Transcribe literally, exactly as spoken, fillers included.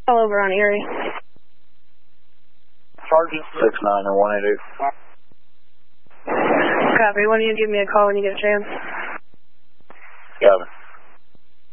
All over on Erie. Sergeant six nine or one eight eight. Copy. Why don't you give me a call when you get a chance? Got it.